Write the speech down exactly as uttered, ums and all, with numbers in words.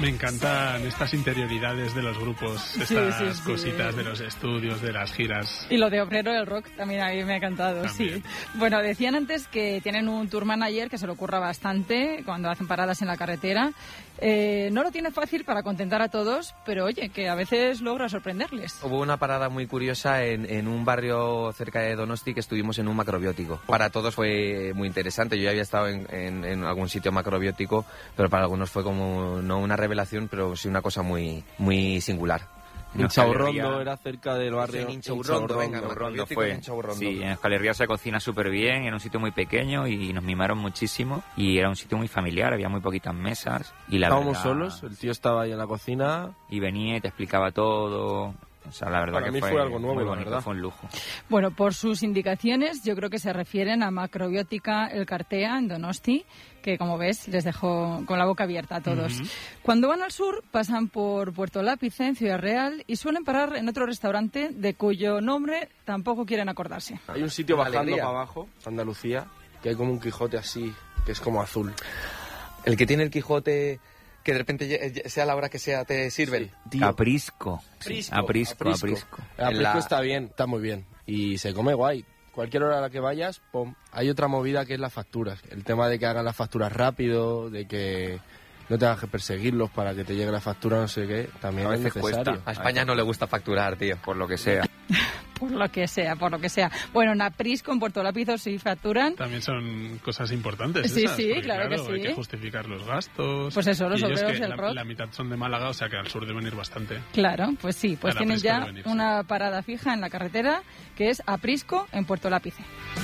Me encantan estas interioridades de los grupos, estas sí, sí, sí. cositas de los estudios, de las giras. Y lo de Obrero del Rock también a mí me ha encantado, también. Sí. Bueno, decían antes que tienen un tour manager que se lo ocurra bastante cuando hacen paradas en la carretera. Eh, no lo tiene fácil para contentar a todos, pero oye, que a veces logra sorprenderles. Hubo una parada muy curiosa en, en un barrio cerca de Donosti que estuvimos en un macrobiótico. Para todos fue muy interesante. Yo ya había estado en, en, en algún sitio macrobiótico, pero para algunos fue como no una revelación, pero sí una cosa muy, muy singular. Inchaurrondo era cerca del barrio. Sí, Inchaurrondo, venga, Inchaurrondo fue. Sí, en Euskal Herria se cocina súper bien, era un sitio muy pequeño y nos mimaron muchísimo y era un sitio muy familiar, había muy poquitas mesas y la Estábamos verdad, solos, el tío estaba ahí en la cocina y venía y te explicaba todo. O sea, la verdad Para que mí fue, fue algo nuevo, muy la bonito, verdad. fue un lujo. Bueno, por sus indicaciones, yo creo que se refieren a Macrobiótica El Cartea en Donosti, que como ves les dejó con la boca abierta a todos. Uh-huh. Cuando van al sur pasan por Puerto Lápice en Ciudad Real y suelen parar en otro restaurante de cuyo nombre tampoco quieren acordarse. Hay un sitio bajando Alegría. para abajo, Andalucía, que hay como un Quijote así, que es como azul. El que tiene el Quijote que de repente sea la hora que sea te sirven. Sí, Aprisco. Aprisco. Aprisco, Aprisco. aprisco. El aprisco la... está bien, está muy bien. Y se come guay. Cualquier hora a la que vayas, pum. Hay otra movida que es las facturas. El tema de que hagan las facturas rápido, de que no tengas que perseguirlos para que te llegue la factura, no sé qué, también A es veces necesario. cuesta. A España no le gusta facturar, tío. Por lo que sea. Por lo que sea, por lo que sea. Bueno, en Aprisco, en Puerto Lápiz, sí facturan. También son cosas importantes. Sí, esas, sí, porque, claro, claro que sí. Hay que justificar los gastos. Pues eso, los y ellos obreros que del la, rock. la mitad son de Málaga, o sea que al sur deben ir bastante. Claro, pues sí, pues Para tienen Aprisco ya deben ir, sí. una parada fija en la carretera que es Aprisco, en Puerto Lápice.